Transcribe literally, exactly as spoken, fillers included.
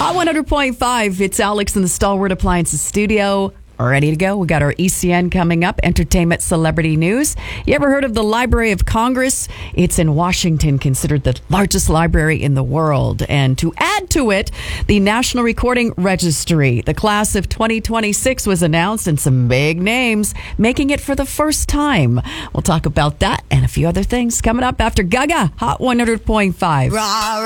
Hot one hundred point five, it's Alex in the Stalwart Appliances studio. Ready to go. We got our E C N coming up, entertainment celebrity news. You ever heard of the Library of Congress? It's in Washington, considered the largest library in the world. And to add to it, the National Recording Registry. The class of twenty twenty-six was announced, and some big names making it for the first time. We'll talk about that and a few other things coming up after Gaga, Hot one hundred point five.